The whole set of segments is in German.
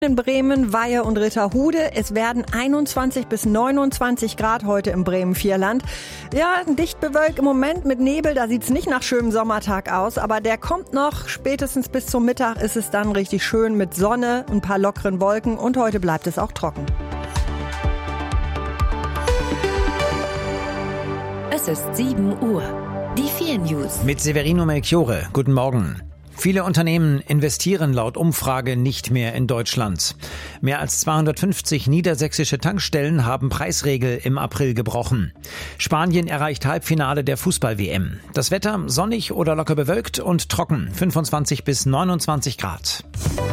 In Bremen, Weihe und Ritterhude. Es werden 21 bis 29 Grad heute im Bremen-Vierland. Ja, dicht bewölkt im Moment mit Nebel, da sieht's nicht nach schönem Sommertag aus, aber der kommt noch. Spätestens bis zum Mittag ist es dann richtig schön mit Sonne, ein paar lockeren Wolken und heute bleibt es auch trocken. Es ist 7 Uhr. Die 4 News. Mit Severino Melchiore. Guten Morgen. Viele Unternehmen investieren laut Umfrage nicht mehr in Deutschland. Mehr als 250 niedersächsische Tankstellen haben Preisregel im April gebrochen. Spanien erreicht Halbfinale der Fußball-WM. Das Wetter sonnig oder locker bewölkt und trocken, 25 bis 29 Grad.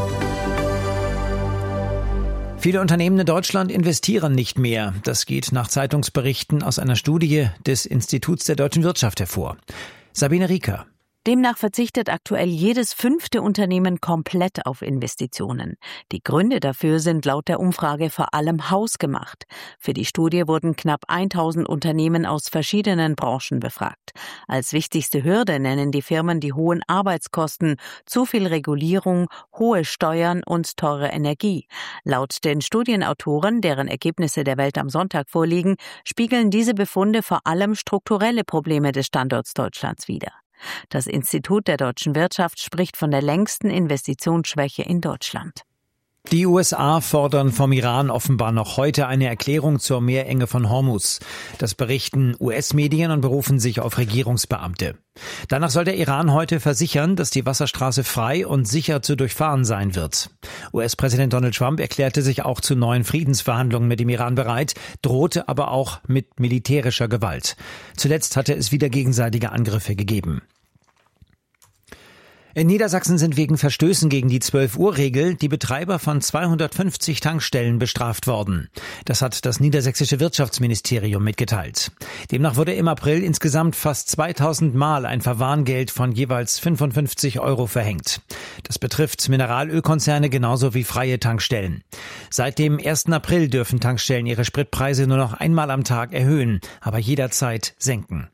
Viele Unternehmen in Deutschland investieren nicht mehr. Das geht nach Zeitungsberichten aus einer Studie des Instituts der deutschen Wirtschaft hervor. Sabine Rieker. Demnach verzichtet aktuell jedes 5. Unternehmen komplett auf Investitionen. Die Gründe dafür sind laut der Umfrage vor allem hausgemacht. Für die Studie wurden knapp 1000 Unternehmen aus verschiedenen Branchen befragt. Als wichtigste Hürde nennen die Firmen die hohen Arbeitskosten, zu viel Regulierung, hohe Steuern und teure Energie. Laut den Studienautoren, deren Ergebnisse der Welt am Sonntag vorliegen, spiegeln diese Befunde vor allem strukturelle Probleme des Standorts Deutschlands wider. Das Institut der deutschen Wirtschaft spricht von der längsten Investitionsschwäche in Deutschland. Die USA fordern vom Iran offenbar noch heute eine Erklärung zur Meerenge von Hormuz. Das berichten US-Medien und berufen sich auf Regierungsbeamte. Danach soll der Iran heute versichern, dass die Wasserstraße frei und sicher zu durchfahren sein wird. US-Präsident Donald Trump erklärte sich auch zu neuen Friedensverhandlungen mit dem Iran bereit, drohte aber auch mit militärischer Gewalt. Zuletzt hatte es wieder gegenseitige Angriffe gegeben. In Niedersachsen sind wegen Verstößen gegen die 12-Uhr-Regel die Betreiber von 250 Tankstellen bestraft worden. Das hat das niedersächsische Wirtschaftsministerium mitgeteilt. Demnach wurde im April insgesamt fast 2000 Mal ein Verwarngeld von jeweils 55 € verhängt. Das betrifft Mineralölkonzerne genauso wie freie Tankstellen. Seit dem 1. April dürfen Tankstellen ihre Spritpreise nur noch einmal am Tag erhöhen, aber jederzeit senken.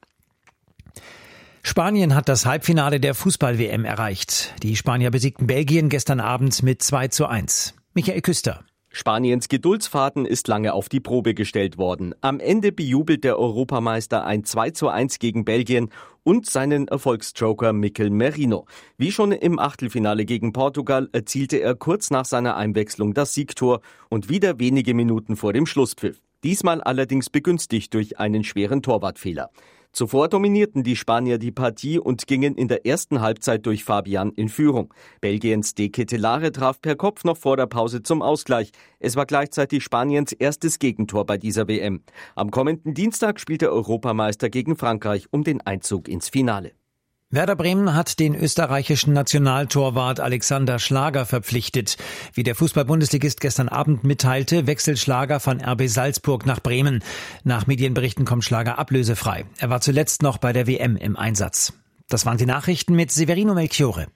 Spanien hat das Halbfinale der Fußball-WM erreicht. Die Spanier besiegten Belgien gestern Abend mit 2:1. Michael Küster. Spaniens Geduldsfaden ist lange auf die Probe gestellt worden. Am Ende bejubelt der Europameister ein 2:1 gegen Belgien und seinen Erfolgsjoker Mikel Merino. Wie schon im Achtelfinale gegen Portugal erzielte er kurz nach seiner Einwechslung das Siegtor und wieder wenige Minuten vor dem Schlusspfiff. Diesmal allerdings begünstigt durch einen schweren Torwartfehler. Zuvor dominierten die Spanier die Partie und gingen in der ersten Halbzeit durch Fabian in Führung. Belgiens De Ketelaere traf per Kopf noch vor der Pause zum Ausgleich. Es war gleichzeitig Spaniens erstes Gegentor bei dieser WM. Am kommenden Dienstag spielt der Europameister gegen Frankreich um den Einzug ins Finale. Werder Bremen hat den österreichischen Nationaltorwart Alexander Schlager verpflichtet. Wie der Fußball-Bundesligist gestern Abend mitteilte, wechselt Schlager von RB Salzburg nach Bremen. Nach Medienberichten kommt Schlager ablösefrei. Er war zuletzt noch bei der WM im Einsatz. Das waren die Nachrichten mit Severino Melchiore.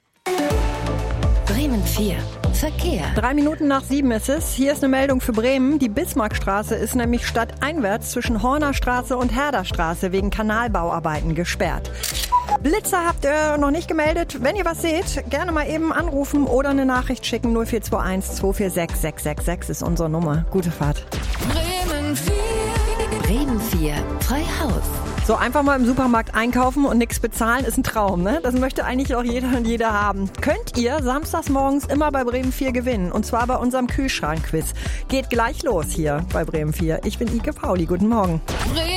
Bremen 4. Verkehr. 3 Minuten nach 7 ist es. Hier ist eine Meldung für Bremen. Die Bismarckstraße ist nämlich stadteinwärts zwischen Hornerstraße und Herderstraße wegen Kanalbauarbeiten gesperrt. Blitzer habt ihr noch nicht gemeldet. Wenn ihr was seht, gerne mal eben anrufen oder eine Nachricht schicken. 0421 246 666 ist unsere Nummer. Gute Fahrt. Bremen 4. Bremen 4. Frei Haus. So einfach mal im Supermarkt einkaufen und nichts bezahlen ist ein Traum, ne? Das möchte eigentlich auch jeder und jeder haben. Könnt ihr samstags morgens immer bei Bremen 4 gewinnen. Und zwar bei unserem Kühlschrankquiz. Geht gleich los hier bei Bremen 4. Ich bin Ike Pauli. Guten Morgen.